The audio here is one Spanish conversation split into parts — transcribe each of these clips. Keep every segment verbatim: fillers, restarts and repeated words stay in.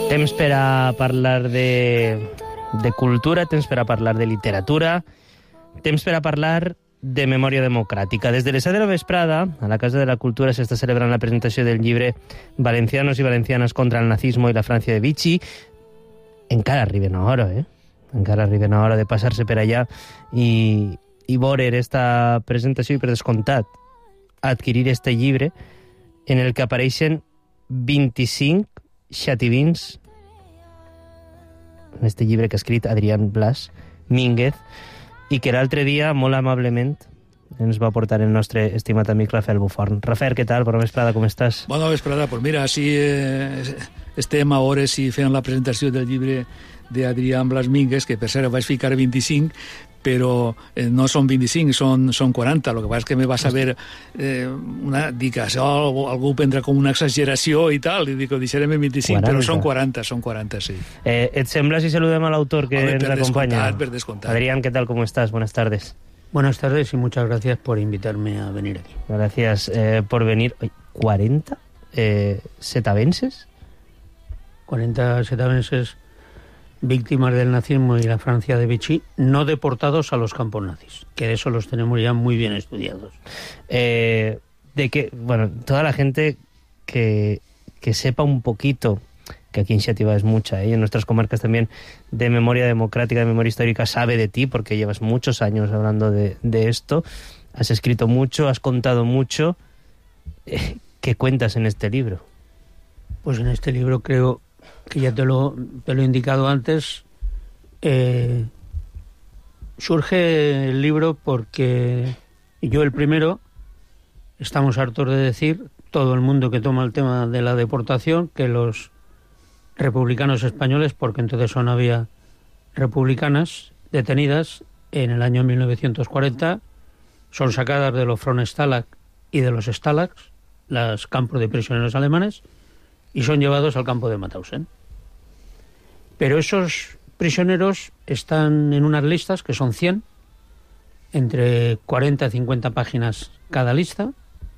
Temps per a parlar de, de cultura, temps per a parlar de literatura, temps per a parlar de memòria democràtica. Des de les set de la vesprada, a la Casa de la Cultura s'està celebrant la presentació del llibre Valencianos y Valencianas contra el nazismo y la Francia de Vichy. Encara arriben a hora, eh? Encara arriben a hora de passar-se per allà i, i veure esta presentació i, per descomptat, adquirir este llibre en el que apareixen vint-i-cinc xativins en este llibre que ha escrit Adrián Blas Mínguez i que l'altre dia, molt amablement, ens va portar el nostre estimat amic Rafael Buforn. Rafael, què tal? Bona vesprada, com estàs? Bona vesprada, pues mira, així eh, estem a hores i fem la presentació del llibre d'Adrián Blas Mínguez, que per cert vaig ficar vint-i-cinc, però eh, no són vint-i-cinc, són, són quaranta. El que passa és que me va saber eh, una, dic, això algú prendrà com una exageració i tal, i dic, ho deixarem en vint-i-cinc, quaranta. Però són quaranta, són quaranta, sí. Eh, et sembla si saludem a l'autor que Home, ens acompanya? Descontat, per descontat. Adrián, ¿qué tal? ¿Cómo estás? Buenas tardes. Buenas tardes y muchas gracias por invitarme a venir aquí. Gracias eh, por venir. ¿cuarenta eh, setavenses? cuarenta setavenses víctimas del nazismo y la Francia de Vichy, no deportados a los campos nazis, que de eso los tenemos ya muy bien estudiados. Eh, de que, bueno, toda la gente que, que sepa un poquito, que aquí en Xàtiva es mucha, ¿eh? Y en nuestras comarcas también, de memoria democrática, de memoria histórica, sabe de ti, porque llevas muchos años hablando de, de esto, has escrito mucho, has contado mucho. Eh, ¿Qué cuentas en este libro? Pues en este libro creo que ya te lo, te lo he indicado antes, eh, surge el libro porque yo el primero, estamos hartos de decir, todo el mundo que toma el tema de la deportación, que los republicanos españoles, porque entonces aún había republicanas detenidas en el año mil novecientos cuarenta, son sacadas de los Front Stalag y de los Stalags, los campos de prisioneros alemanes, y son llevados al campo de Mauthausen. Pero esos prisioneros están en unas listas que son cien, entre cuarenta y cincuenta páginas cada lista,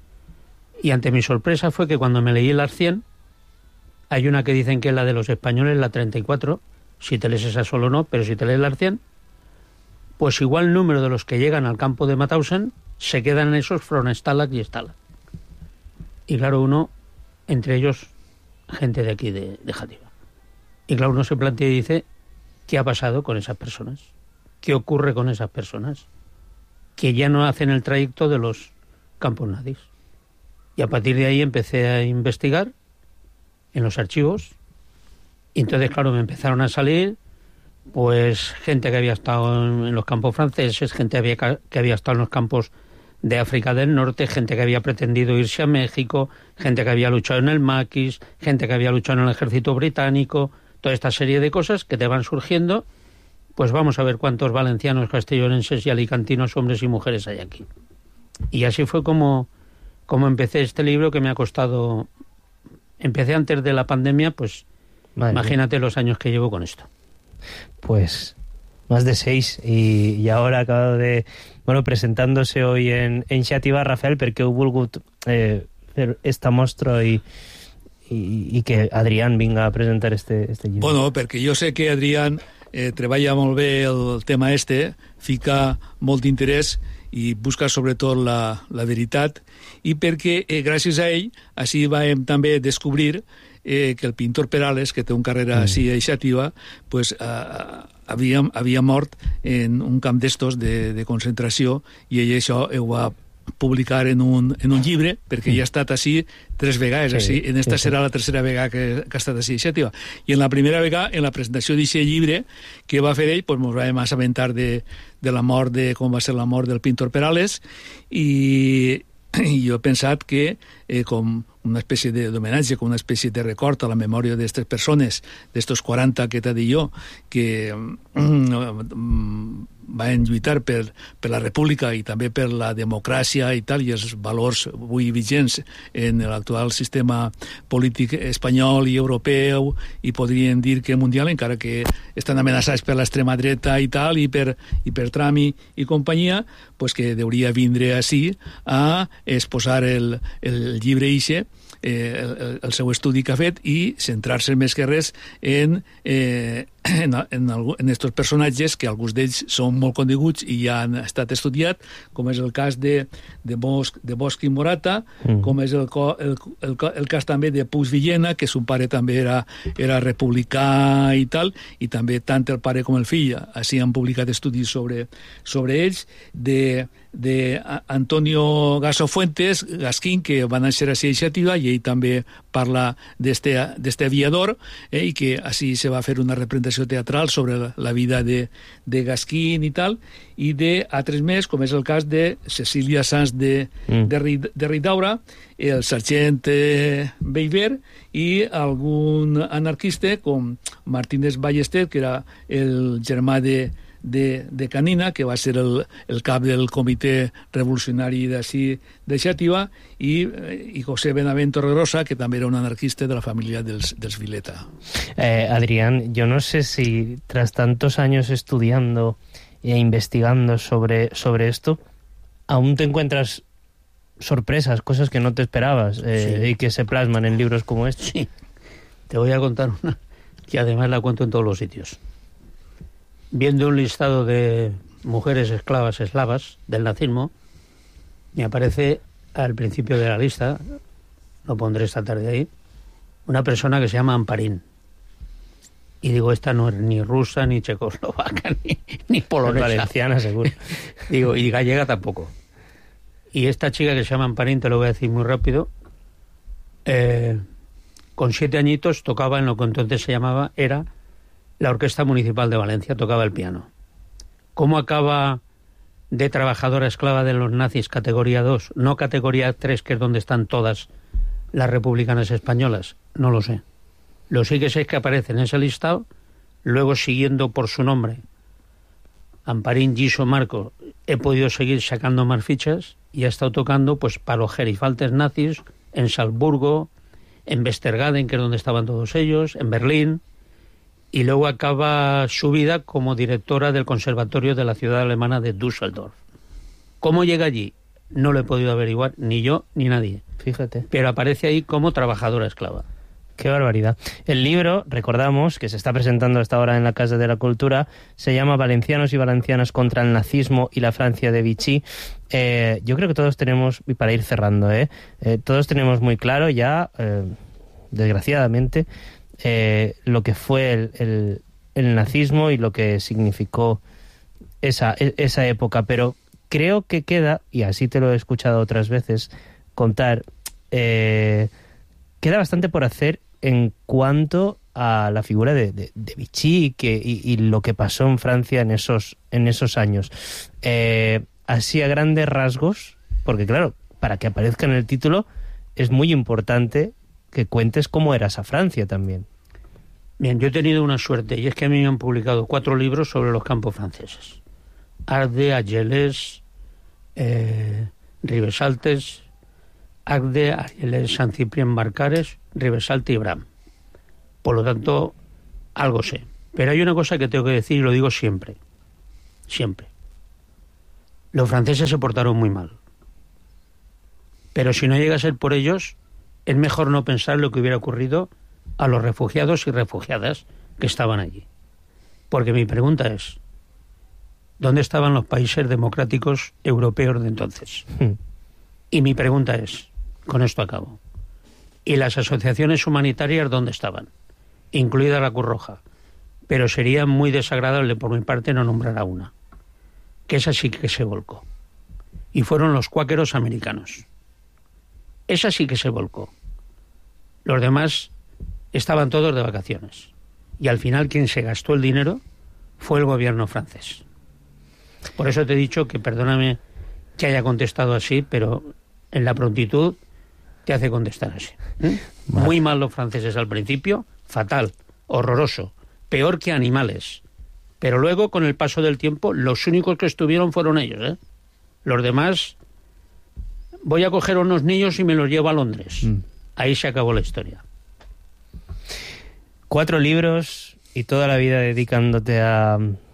y ante mi sorpresa fue que cuando me leí las cien, hay una que dicen que es la de los españoles, la treinta y cuatro, si te lees esa solo no, pero si te lees las cien, pues igual número de los que llegan al campo de Mauthausen se quedan en esos Front Stalag y Stalag. Y claro, uno, entre ellos, gente de aquí, de, de Xàtiva. Y claro, uno se plantea y dice, ¿qué ha pasado con esas personas? ¿Qué ocurre con esas personas? Que ya no hacen el trayecto de los campos nazis. Y a partir de ahí empecé a investigar en los archivos. Y entonces, claro, me empezaron a salir pues gente que había estado en, en los campos franceses, gente había, que había estado en los campos de África del Norte, gente que había pretendido irse a México, gente que había luchado en el maquis, gente que había luchado en el ejército británico, toda esta serie de cosas que te van surgiendo. Pues vamos a ver cuántos valencianos, castellonenses y alicantinos, hombres y mujeres hay aquí. Y así fue como, como empecé este libro, que me ha costado... Empecé antes de la pandemia, pues Madre imagínate mía. Los años que llevo con esto. Pues más de seis, y, y ahora acabo de... Bueno, presentándose hoy en, en Xàtiva, Rafael, perquè heu volgut eh, fer esta mostra i, i, i que Adrián vinga a presentar este, este llibre? Bueno, perquè jo sé que Adrián eh, treballa molt bé el tema este, fica molt d'interès i busca sobretot la, la veritat, i perquè eh, gràcies a ell així vam també descobrir eh, que el pintor Perales, que té una carrera mm. així a Xàtiva, pues, eh, havia, havia mort en un camp d'estos de, de concentració, i ell això ho va publicar en un, en un llibre, perquè mm. ja ha estat així tres vegades, sí, així, en esta sí, serà sí. la tercera vegada que, que ha estat així a Xàtiva. I en la primera vegada, en la presentació d'aquest llibre que va fer ell, pues, ens vam assabentar de, de la mort, de com va ser la mort del pintor Perales, i i jo he pensat que eh, com una espècie d'homenatge, com una espècie de record a la memòria d'aquestes persones, d'estos quaranta que t'ha dit jo, que mm, van lluitar per, per la república i també per la democràcia i tal, i els valors avui vigents en l'actual sistema polític espanyol i europeu, i podríem dir que mundial, encara que estan amenaçats per l'extrema dreta i tal, i per, i per Trump i, i companyia, pues que hauria vindre així a exposar el, el llibre ixe eh, el, el seu estudi que ha fet i centrar-se més que res en, eh, en, en, en estos personatges que alguns d'ells són molt coneguts i ja han estat estudiat, com és el cas de, de, Bosch, de Bosch i Morata, mm. com és el, el, el, el cas també de Puig Villena, que son pare també era, era republicà i tal, i també tant el pare com el fill així han publicat estudis sobre, sobre ells, de, de Antonio Gaso Fuentes, Gasquín, que va néixer a iniciativa, i ell també parla d'este aviador, eh, i que així se va fer una representació teatral sobre la, la vida de, de Gasquín i tal, i d'altres més, com és el cas de Cecília Sanz de, mm. de, de Ridaura, el sergent eh, Beiber, i algun anarquista com Martínez Ballester, que era el germà de De, de Canina, que va ser el, el cap del comitè revolucionari d'ací de Xàtiva, i, i José Benavent Torregrosa, que també era un anarquista de la família dels, dels Vileta. Eh, Adrián, yo no sé si tras tantos años estudiando e investigando sobre, sobre esto, aún te encuentras sorpresas, cosas que no te esperabas, eh, sí. y que se plasman en libros como este. Sí, te voy a contar una, que además la cuento en todos los sitios. Viendo un listado de mujeres esclavas eslavas del nazismo, me aparece al principio de la lista, lo pondré esta tarde ahí, una persona que se llama Amparín. Y digo, esta no es ni rusa, ni checoslovaca, ni, ni polonesa. Valenciana, seguro. Digo, y gallega tampoco. Y esta chica que se llama Amparín, te lo voy a decir muy rápido, eh, con siete añitos tocaba en lo que entonces se llamaba, era... la Orquesta Municipal de Valencia, tocaba el piano. ¿Cómo acaba de trabajadora esclava de los nazis categoría dos, no categoría tres, que es donde están todas las republicanas españolas? No lo sé. Lo sí que sé es que aparece en ese listado, luego siguiendo por su nombre, Amparín Giso Marco, he podido seguir sacando más fichas y ha estado tocando pues para los gerifaltes nazis en Salzburgo, en Westergaden, que es donde estaban todos ellos, en Berlín, y luego acaba su vida como directora del conservatorio de la ciudad alemana de Düsseldorf. ¿Cómo llega allí? No lo he podido averiguar, ni yo ni nadie. Fíjate. Pero aparece ahí como trabajadora esclava. Qué barbaridad. El libro, recordamos, que se está presentando hasta ahora en la Casa de la Cultura, se llama Valencianos y Valencianas contra el nazismo y la Francia de Vichy. Eh, yo creo que todos tenemos, y para ir cerrando, eh, eh, todos tenemos muy claro ya, eh, desgraciadamente, Eh, lo que fue el, el, el nazismo y lo que significó esa, esa época, pero creo que queda, y así te lo he escuchado otras veces contar, eh, queda bastante por hacer en cuanto a la figura de, de, de Vichy que, y, y lo que pasó en Francia en esos, en esos años. Eh, así a grandes rasgos, porque claro, para que aparezca en el título es muy importante que cuentes cómo era esa Francia también. Bien, yo he tenido una suerte, y es que a mí me han publicado cuatro libros sobre los campos franceses. Arde, Argelès, eh, Rivesaltes, Agde, Argelès, Saint-Cyprien, Barcares, Rivesalte y Bram. Por lo tanto, algo sé. Pero hay una cosa que tengo que decir, y lo digo siempre, siempre. Los franceses se portaron muy mal. Pero si no llega a ser por ellos, es mejor no pensar lo que hubiera ocurrido a los refugiados y refugiadas que estaban allí. Porque mi pregunta es, ¿dónde estaban los países democráticos europeos de entonces? Mm. Y mi pregunta es, con esto acabo, ¿y las asociaciones humanitarias dónde estaban? Incluida la Cruz Roja. Pero sería muy desagradable por mi parte no nombrar a una, que esa sí que se volcó. Y fueron los cuáqueros americanos. Esa sí que se volcó. Los demás estaban todos de vacaciones. Y al final quien se gastó el dinero fue el gobierno francés. Por eso te he dicho que, perdóname que haya contestado así, pero en la prontitud te hace contestar así. ¿Eh? Vale. Muy mal los franceses al principio, fatal, horroroso, peor que animales. Pero luego, con el paso del tiempo, los únicos que estuvieron fueron ellos, ¿eh? Los demás, voy a coger unos niños y me los llevo a Londres. Mm. Ahí se acabó la historia. Cuatro libros y toda la vida dedicándote a,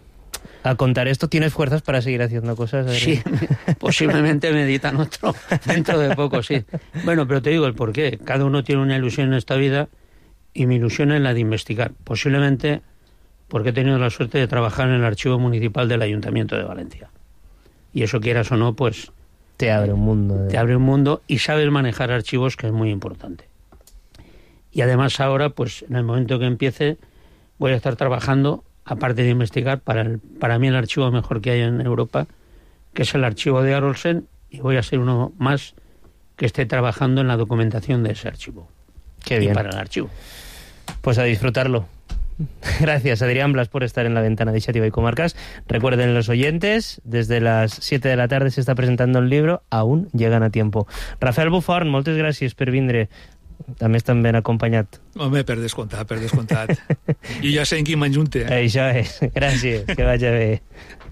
A contar esto, ¿tienes fuerzas para seguir haciendo cosas, Adrián? Sí, posiblemente me editan otro dentro de poco, sí. Bueno, pero te digo el porqué. Cada uno tiene una ilusión en esta vida y mi ilusión es la de investigar. Posiblemente porque he tenido la suerte de trabajar en el archivo municipal del Ayuntamiento de Valencia. Y eso, quieras o no, pues... Te abre un mundo. De... Te abre un mundo y sabes manejar archivos, que es muy importante. Y además ahora, pues en el momento que empiece, voy a estar trabajando, aparte de investigar, para, el, para mí el archivo mejor que hay en Europa, que es el archivo de Arolsen, y voy a ser uno más que esté trabajando en la documentación de ese archivo. Qué bien. Y para el archivo. Pues a disfrutarlo. Gracias, Adrián Blas, por estar en la ventana de Xàtiva y Comarcas. Recuerden los oyentes, desde las siete de la tarde se está presentando el libro, aún llegan a tiempo. Rafael Buforn, moltes gràcies per vindre. També estan ben acompanyat. Home, per descomptat, per descomptat. I ja sé en qui m'enjunte. Eh? Això és. Gràcies, que vagi bé.